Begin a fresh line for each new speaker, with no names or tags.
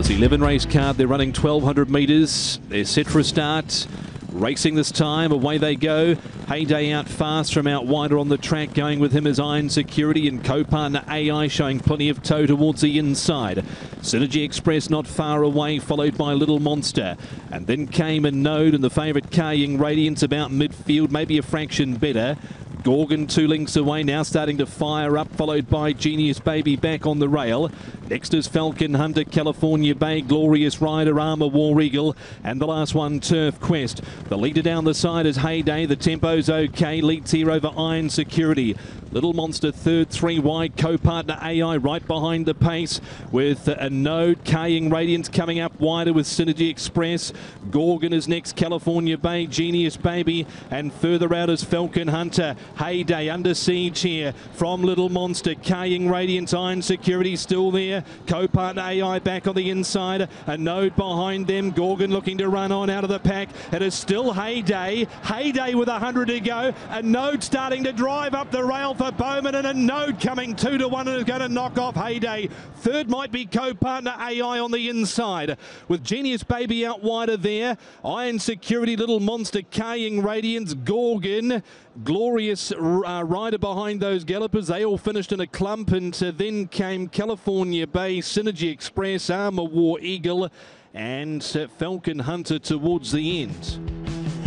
It's 11 race card. They're running 1,200 metres. They're set for a start. Racing this time, away they go. Heyday out fast from out wider on the track. Going with him is Iron Security and co-partner AI showing plenty of toe towards the inside. Synergy Express not far away, followed by Little Monster. And then came a Node and the favourite Carrying Radiance about midfield, maybe a fraction better. Gorgon 2 lengths away, now starting to fire up, followed by Genius Baby back on the rail. Next is Falcon Hunter, California Bay, Glorious Rider, Armour War Eagle, and the last one, Turf Quest. The leader down the side is Heyday. The tempo's okay. Leads here over Iron Security. Little Monster third, 3 wide. Co-partner AI right behind the pace with a Node. Carrying Radiance coming up wider with Synergy Express. Gorgon is next, California Bay, Genius Baby, and further out is Falcon Hunter. Heyday under siege here from Little Monster. Carrying Radiance, Iron Security still there. Co-partner AI back on the inside. A Node behind them. Gorgon looking to run on out of the pack. It is still Heyday. Heyday with 100 to go. A Node starting to drive up the rail for Bowman, and a Node coming 2 to 1 and is going to knock off Heyday. Third might be co-partner AI on the inside with Genius Baby out wider there. Iron Security, Little Monster, Carrying Radiance, Gorgon, Glorious Rider behind those gallopers. They all finished in a clump, and then came California Bay, Synergy Express, Armour War Eagle, and Falcon Hunter towards the end.